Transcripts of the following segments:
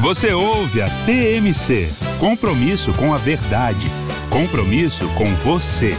Você ouve a TMC. Compromisso com a verdade. Compromisso com você.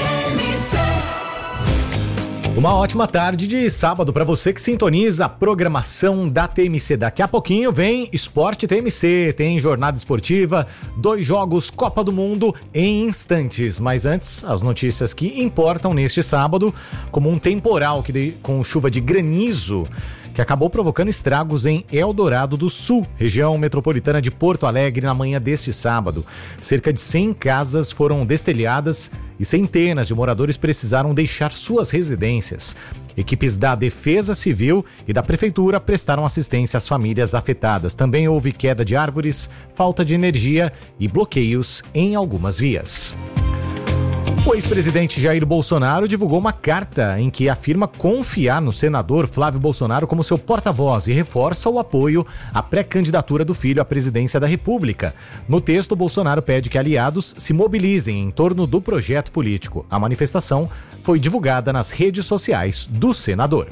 Uma ótima tarde de sábado para você que sintoniza a programação da TMC. Daqui a pouquinho vem Esporte TMC, tem jornada esportiva, 2 jogos Copa do Mundo em instantes. Mas antes, as notícias que importam neste sábado, como um temporal com chuva de granizo que acabou provocando estragos em Eldorado do Sul, região metropolitana de Porto Alegre, na manhã deste sábado. Cerca de 100 casas foram destelhadas e centenas de moradores precisaram deixar suas residências. Equipes da Defesa Civil e da Prefeitura prestaram assistência às famílias afetadas. Também houve queda de árvores, falta de energia e bloqueios em algumas vias. O ex-presidente Jair Bolsonaro divulgou uma carta em que afirma confiar no senador Flávio Bolsonaro como seu porta-voz e reforça o apoio à pré-candidatura do filho à presidência da República. No texto, Bolsonaro pede que aliados se mobilizem em torno do projeto político. A manifestação foi divulgada nas redes sociais do senador.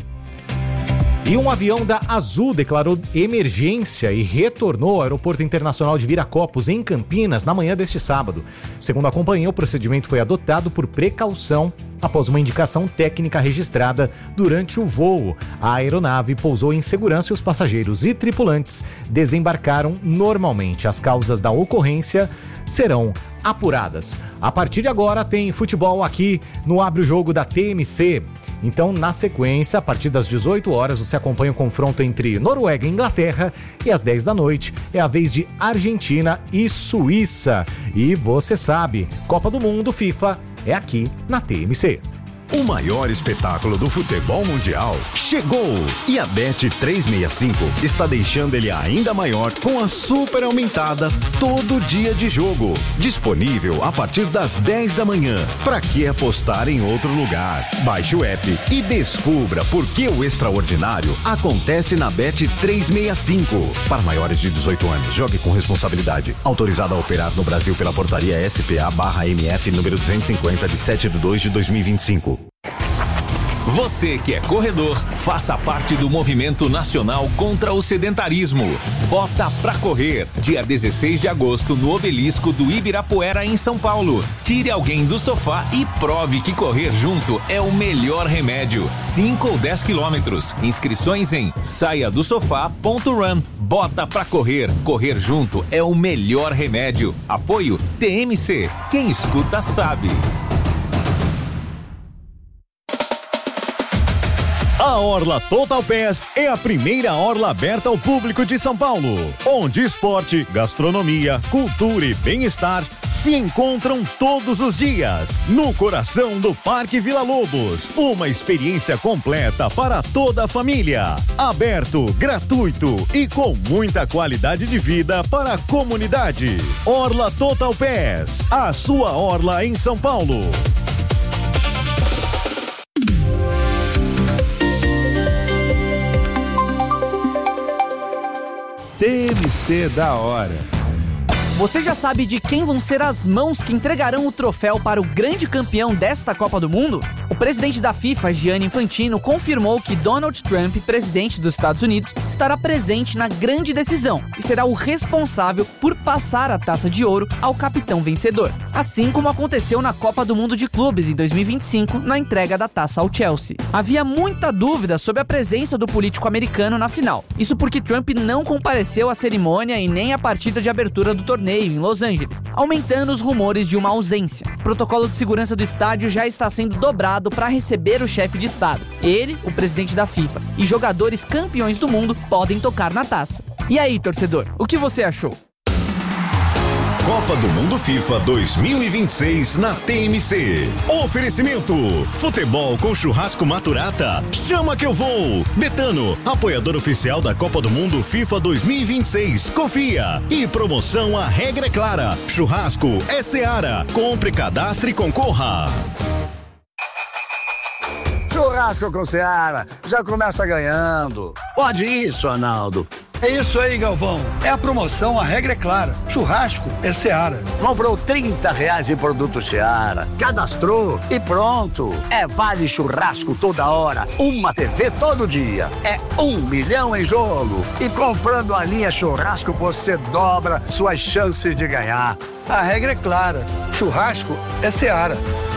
E um avião da Azul declarou emergência e retornou ao Aeroporto Internacional de Viracopos, em Campinas, na manhã deste sábado. Segundo a companhia, o procedimento foi adotado por precaução após uma indicação técnica registrada durante o voo. A aeronave pousou em segurança e os passageiros e tripulantes desembarcaram normalmente. As causas da ocorrência serão apuradas. A partir de agora tem futebol aqui no Abre o Jogo da TMC. Então, na sequência, a partir das 18 horas, você acompanha o confronto entre Noruega e Inglaterra e às 10 da noite é a vez de Argentina e Suíça. E você sabe, Copa do Mundo FIFA é aqui na TMC. O maior espetáculo do futebol mundial chegou! E a Bet365 está deixando ele ainda maior com a super aumentada todo dia de jogo. Disponível a partir das 10 da manhã. Pra que apostar em outro lugar? Baixe o app e descubra por que o extraordinário acontece na Bet365. Para maiores de 18 anos, jogue com responsabilidade. Autorizado a operar no Brasil pela portaria SPA/MF número 250 de 7/2/2025. Você que é corredor, faça parte do movimento nacional contra o sedentarismo. Bota pra correr, dia 16 de agosto no Obelisco do Ibirapuera, em São Paulo. Tire alguém do sofá e prove que correr junto é o melhor remédio. 5 ou 10 quilômetros. Inscrições em saiadosofá.run. Bota pra correr, correr junto é o melhor remédio. Apoio TMC, quem escuta sabe. A Orla Total Pass é a primeira orla aberta ao público de São Paulo, onde esporte, gastronomia, cultura e bem-estar se encontram todos os dias, no coração do Parque Vila Lobos. Uma experiência completa para toda a família. Aberto, gratuito e com muita qualidade de vida para a comunidade. Orla Total Pass, a sua orla em São Paulo. TMC da hora. Você já sabe de quem vão ser as mãos que entregarão o troféu para o grande campeão desta Copa do Mundo? O presidente da FIFA, Gianni Infantino, confirmou que Donald Trump, presidente dos Estados Unidos, estará presente na grande decisão e será o responsável por passar a taça de ouro ao capitão vencedor, assim como aconteceu na Copa do Mundo de Clubes em 2025, na entrega da taça ao Chelsea. Havia muita dúvida sobre a presença do político americano na final, isso porque Trump não compareceu à cerimônia e nem à partida de abertura do torneio em Los Angeles, aumentando os rumores de uma ausência. O protocolo de segurança do estádio já está sendo dobrado para receber o chefe de estado. Ele, o presidente da FIFA e jogadores campeões do mundo podem tocar na taça. E aí, torcedor, o que você achou? Copa do Mundo FIFA 2026 na TMC. Oferecimento: futebol com churrasco Maturata. Chama que eu vou. Betano, apoiador oficial da Copa do Mundo FIFA 2026. Confia. E promoção A Regra é Clara. Churrasco é Seara. Compre, cadastre e concorra. Churrasco com Seara já começa ganhando. Pode isso, Arnaldo. É isso aí, Galvão. É a promoção, a regra é clara. Churrasco é Seara. Comprou R$30 em produto Seara, cadastrou e pronto. É vale churrasco toda hora, uma TV todo dia. É 1 milhão em jogo. E comprando a linha churrasco, você dobra suas chances de ganhar. A regra é clara. Churrasco é Seara.